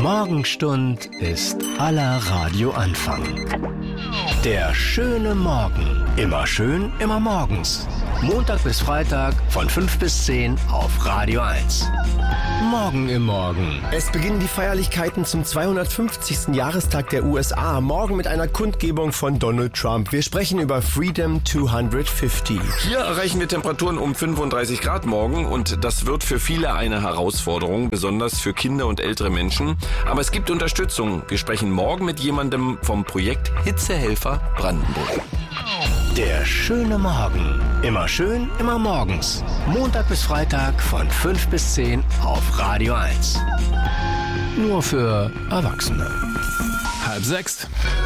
Morgenstund ist aller Radioanfang. Der schöne Morgen. Immer schön, immer morgens. Montag bis Freitag von 5 bis 10 auf Radio 1. Morgen im Morgen. Es beginnen die Feierlichkeiten zum 250. Jahrestag der USA. Morgen mit einer Kundgebung von Donald Trump. Wir sprechen über Freedom 250. Hier erreichen wir Temperaturen um 35 Grad morgen und das wird für viele eine Herausforderung, besonders für Kinder und ältere Menschen. Aber es gibt Unterstützung. Wir sprechen morgen mit jemandem vom Projekt Hitzehelfer Brandenburg. Der schöne Morgen. Immer schön, immer morgens. Montag bis Freitag von 5 bis 10 auf Radio 1. Nur für Erwachsene. 5:30.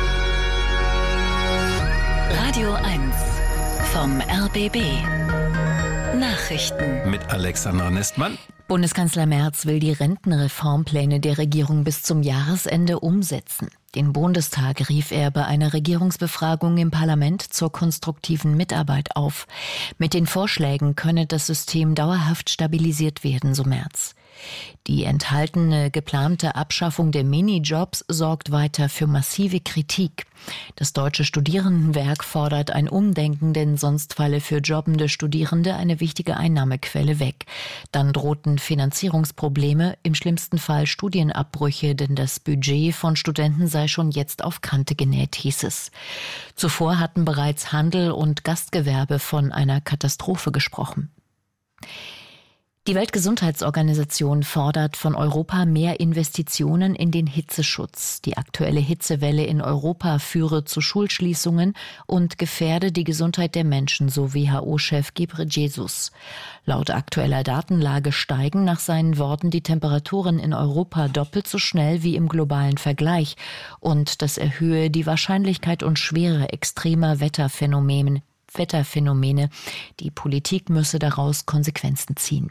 Radio 1 vom RBB. Nachrichten. Mit Alexandra Nestmann. Bundeskanzler Merz will die Rentenreformpläne der Regierung bis zum Jahresende umsetzen. Den Bundestag rief er bei einer Regierungsbefragung im Parlament zur konstruktiven Mitarbeit auf. Mit den Vorschlägen könne das System dauerhaft stabilisiert werden, so Merz. Die enthaltene geplante Abschaffung der Minijobs sorgt weiter für massive Kritik. Das Deutsche Studierendenwerk fordert ein Umdenken, denn sonst falle für jobbende Studierende eine wichtige Einnahmequelle weg. Dann drohten Finanzierungsprobleme, im schlimmsten Fall Studienabbrüche, denn das Budget von Studenten sei schon jetzt auf Kante genäht, hieß es. Zuvor hatten bereits Handel und Gastgewerbe von einer Katastrophe gesprochen. Die Weltgesundheitsorganisation fordert von Europa mehr Investitionen in den Hitzeschutz. Die aktuelle Hitzewelle in Europa führe zu Schulschließungen und gefährde die Gesundheit der Menschen, so WHO-Chef Ghebreyesus. Laut aktueller Datenlage steigen nach seinen Worten die Temperaturen in Europa doppelt so schnell wie im globalen Vergleich. Und das erhöhe die Wahrscheinlichkeit und Schwere extremer Wetterphänomene. Die Politik müsse daraus Konsequenzen ziehen.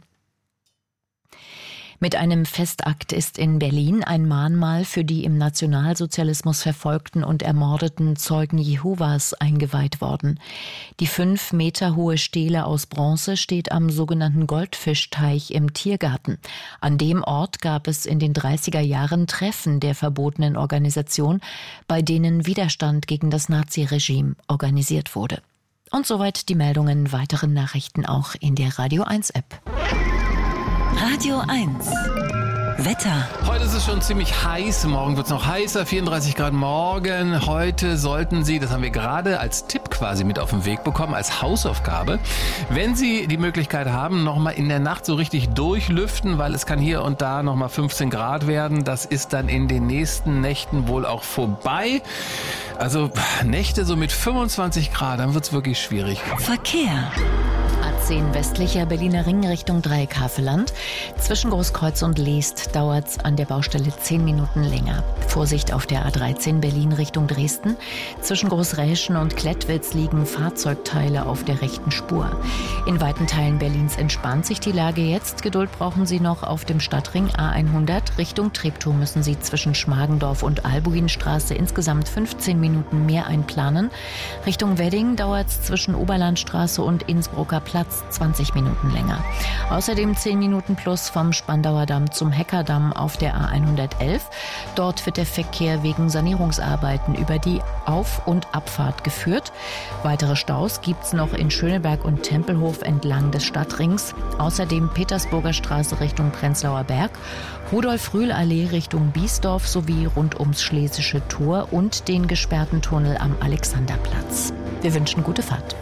Mit einem Festakt ist in Berlin ein Mahnmal für die im Nationalsozialismus verfolgten und ermordeten Zeugen Jehovas eingeweiht worden. Die 5 Meter hohe Stele aus Bronze steht am sogenannten Goldfischteich im Tiergarten. An dem Ort gab es in den 30er Jahren Treffen der verbotenen Organisation, bei denen Widerstand gegen das Naziregime organisiert wurde. Und soweit die Meldungen, weitere Nachrichten auch in der Radio 1 App. Radio 1. Wetter. Heute ist es schon ziemlich heiß, morgen wird es noch heißer, 34 Grad morgen. Heute sollten Sie, das haben wir gerade als Tipp quasi mit auf den Weg bekommen, als Hausaufgabe, wenn Sie die Möglichkeit haben, nochmal in der Nacht so richtig durchlüften, weil es kann hier und da nochmal 15 Grad werden. Das ist dann in den nächsten Nächten wohl auch vorbei. Also Nächte so mit 25 Grad, dann wird es wirklich schwierig. Verkehr. A10 westlicher Berliner Ring Richtung Dreieck-Havelland. Zwischen Großkreuz und Leest dauert es an der Baustelle 10 Minuten länger. Vorsicht auf der A13 Berlin Richtung Dresden. Zwischen Großräschen und Klettwitz liegen Fahrzeugteile auf der rechten Spur. In weiten Teilen Berlins entspannt sich die Lage jetzt. Geduld brauchen Sie noch auf dem Stadtring A100. Richtung Treptow müssen Sie zwischen Schmargendorf und Albuinstraße insgesamt 15 Minuten mehr einplanen. Richtung Wedding dauert es zwischen Oberlandstraße und Innsbrucker Platz 20 Minuten länger. Außerdem 10 Minuten plus vom Spandauer Damm zum Heckerdamm auf der A111. Dort wird der Verkehr wegen Sanierungsarbeiten über die Auf- und Abfahrt geführt. Weitere Staus gibt's noch in Schöneberg und Tempelhof entlang des Stadtrings. Außerdem Petersburger Straße Richtung Prenzlauer Berg, Rudolf-Rühl-Allee Richtung Biesdorf sowie rund ums Schlesische Tor und den gesperrten Tunnel am Alexanderplatz. Wir wünschen gute Fahrt.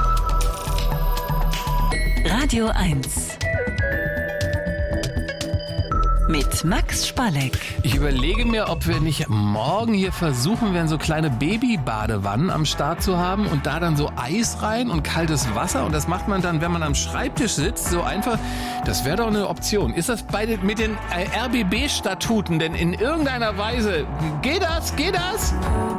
Radio 1 mit Max Spalleck. Ich überlege mir, ob wir nicht morgen hier versuchen werden, so kleine Babybadewannen am Start zu haben und da dann so Eis rein und kaltes Wasser. Und das macht man dann, wenn man am Schreibtisch sitzt, so einfach. Das wäre doch eine Option. Ist das mit den RBB-Statuten denn in irgendeiner Weise? Geht das?